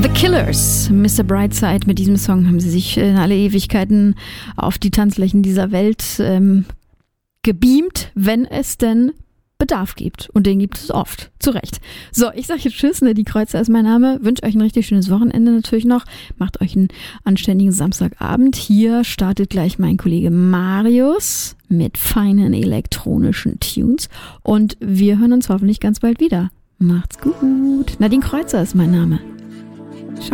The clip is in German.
Killers, Mr. Brightside. Mit diesem Song haben sie sich in alle Ewigkeiten auf die Tanzflächen dieser Welt gebeamt, wenn es denn Bedarf gibt. Und den gibt es oft. Zu Recht. So, ich sage jetzt Tschüss, ne? Die Kreuzer ist mein Name. Wünsche euch ein richtig schönes Wochenende natürlich noch. Macht euch einen anständigen Samstagabend. Hier startet gleich mein Kollege Marius mit feinen elektronischen Tunes. Und wir hören uns hoffentlich ganz bald wieder. Macht's gut. Nadine Kreuzer ist mein Name.